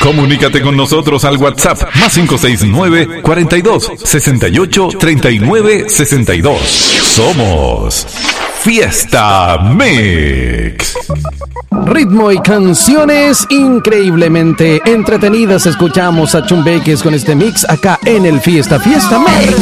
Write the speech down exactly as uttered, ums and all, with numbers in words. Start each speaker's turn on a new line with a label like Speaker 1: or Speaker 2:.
Speaker 1: Comunícate con nosotros al WhatsApp más cinco seis nueve, cuarenta y dos, sesenta y ocho, treinta y nueve, sesenta y dos. Somos Fiesta Mix.
Speaker 2: Ritmo y canciones increíblemente entretenidas. Escuchamos a Chumbeques con este mix acá en el Fiesta Fiesta Mix.